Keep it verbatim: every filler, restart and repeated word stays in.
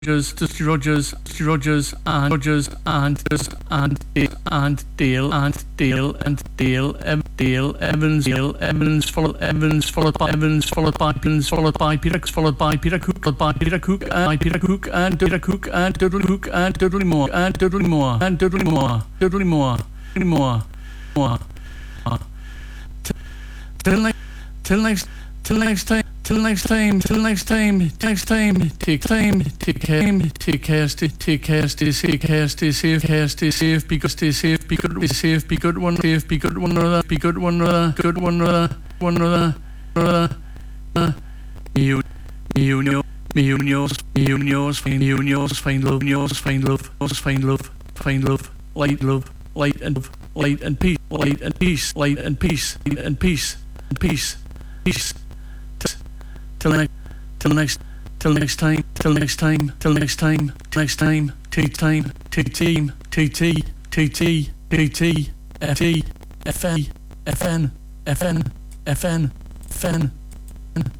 Rogers, Dusty Rogers, Dusty Rogers, and Rogers, and and Dale, and Dale, and Dale, and Dale, Ev- Dale, Evans, Dale, Evans, followed Evans, followed by Evans, followed by Evans, followed by Peter, followed by Peter Cook, followed by Peter Cook, and Peter Cook, and Peter Cook, and Dudley Cook, and Dudley Moore, and Dudley Moore, and Dudley Moore, Dudley Moore, Dudley Moore, Moore. Till next, till next, till next time. Till next time, till next time, next time, take time, take time, take care, stay, take care, stay safe, care, stay safe, care, stay safe, be good, stay safe, be good, be safe, be good one, safe, be good one another, be good one another, good one another, one another, another, uh, you, you know, you yours, you yours, find you yours, find love, yours, find love, yours, find love, find love, light, love, light and love, light and peace, light and peace, light and peace, light and peace, and peace, peace. Till next, till next, till next time, till next time, till next time, next time, T time, T team, T T, T T, T T, F T, F N, F N, F N, F N, F N.